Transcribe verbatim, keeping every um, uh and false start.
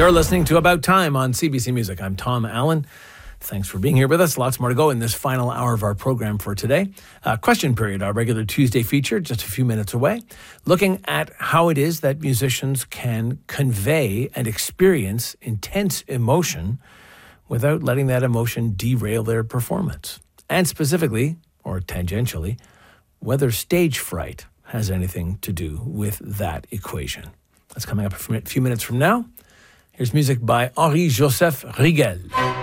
You're listening to About Time on C B C Music. I'm Tom Allen. Thanks for being here with us. Lots more to go in this final hour of our program for today. Uh, question period, our regular Tuesday feature, just a few minutes away, looking at how it is that musicians can convey and experience intense emotion without letting that emotion derail their performance. And specifically, or tangentially, whether stage fright has anything to do with that equation. That's coming up a few minutes from now. Here's music by Henri-Joseph Rigel.